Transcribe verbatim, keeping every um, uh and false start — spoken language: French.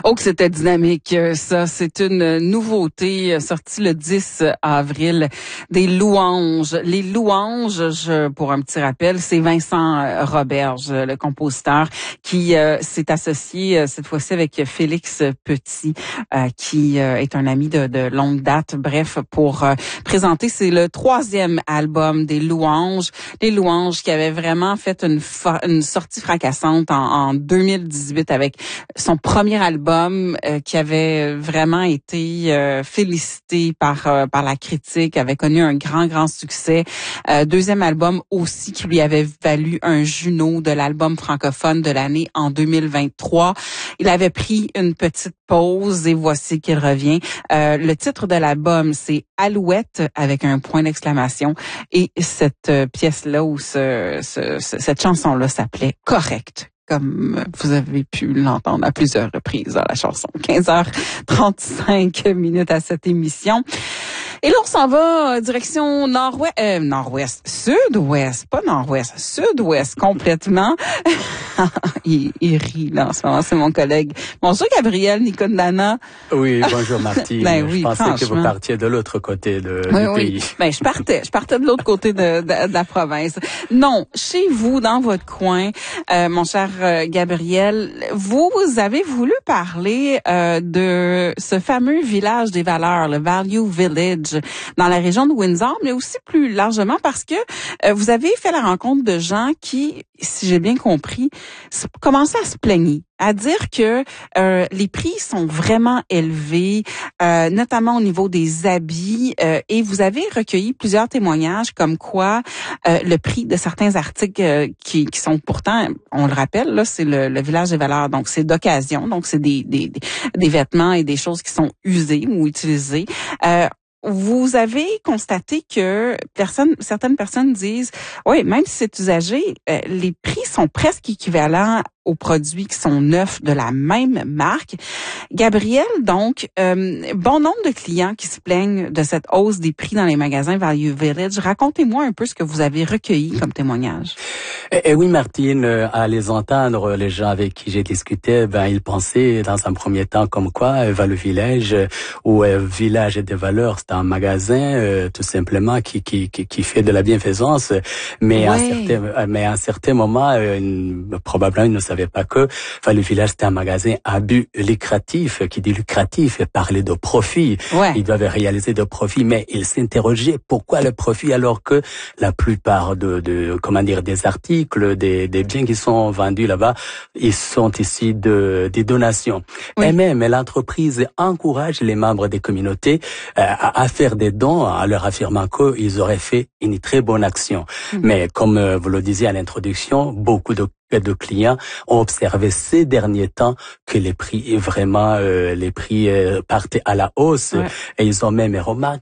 Oh, que c'était dynamique, ça. C'est une nouveauté sortie le dix avril. Des louanges. Les louanges, je, pour un petit rappel, c'est Vincent Roberge, le compositeur, qui euh, s'est associé euh, cette fois-ci avec Félix Petit, euh, qui euh, est un ami de, de longue date. Bref, pour euh, présenter, c'est le troisième album des louanges. Les louanges qui avaient vraiment fait une, une sortie fracassante en, en deux mille dix-huit avec son premier album euh, qui avait vraiment été euh, félicité par euh, par la critique, avait connu un grand grand succès. Euh, deuxième album aussi qui lui avait valu un Juno de l'album francophone de l'année en deux mille vingt-trois. Il avait pris une petite pause et voici qu'il revient. Euh, le titre de l'album, c'est Alouette avec un point d'exclamation et cette euh, pièce-là ou ce, ce, ce, cette chanson-là s'appelait Correct, comme vous avez pu l'entendre à plusieurs reprises dans la chanson. quinze heures trente-cinq minutes à cette émission. Et là, on s'en va direction nord-ouest, euh, nord-ouest, sud-ouest, pas nord-ouest, sud-ouest complètement. il, il rit là en ce moment, c'est mon collègue. Bonjour Gabriel Nicodana. Oui, bonjour Martine. Ben oui, je pensais franchement. que vous partiez de l'autre côté de, oui, du oui. pays. Ben je partais, je partais de l'autre côté de, de, de la province. Non, chez vous, dans votre coin, euh, mon cher euh, Gabriel, vous, vous avez voulu parler euh, de ce fameux village des valeurs, le Value Village, dans la région de Windsor, mais aussi plus largement parce que euh, vous avez fait la rencontre de gens qui, si j'ai bien compris, commençaient à se plaigner, à dire que euh, les prix sont vraiment élevés, euh, notamment au niveau des habits, euh, et vous avez recueilli plusieurs témoignages comme quoi euh, le prix de certains articles euh, qui, qui sont pourtant, on le rappelle, là, c'est le, le village des valeurs, donc c'est d'occasion, donc c'est des, des, des vêtements et des choses qui sont usées ou utilisées. Euh, Vous avez constaté que personne, certaines personnes disent, oui, même si c'est usagé, euh, les prix sont presque équivalents aux produits qui sont neufs de la même marque. Gabriel, donc, euh, bon nombre de clients qui se plaignent de cette hausse des prix dans les magasins Value Village. Racontez-moi un peu ce que vous avez recueilli comme témoignage. Et, et oui, Martine, à les entendre, les gens avec qui j'ai discuté, ben ils pensaient dans un premier temps comme quoi Value Village ou euh, Village des valeurs, c'est un magasin euh, tout simplement qui qui qui, qui fait de la bienfaisance, mais à ouais. certains mais à un certain moment, euh, une, probablement ils ne savaient pas que Value Village c'était un magasin à but lucratif. Qui dit lucratif parlait de profit. Ouais. Ils doivent réaliser de profit, mais ils s'interrogeaient pourquoi le profit alors que la plupart de, de comment dire des articles, des, des biens qui sont vendus là-bas, ils sont ici de des donations. Oui. Et même l'entreprise encourage les membres des communautés euh, à, à faire des dons en leur affirmant qu'ils auraient fait une très bonne action. Mmh. Mais comme euh, vous le disiez à l'introduction, beaucoup de de clients ont observé ces derniers temps que les prix vraiment euh, les prix euh, partaient à la hausse, ouais. Et ils ont même remarqué